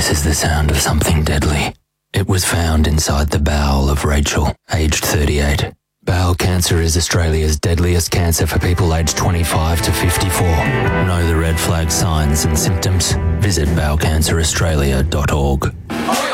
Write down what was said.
This is the sound of something deadly. It was found inside the bowel of Rachel, aged 38. Bowel cancer is Australia's deadliest cancer for people aged 25 to 54. Know the red flag signs and symptoms? Visit bowelcanceraustralia.org.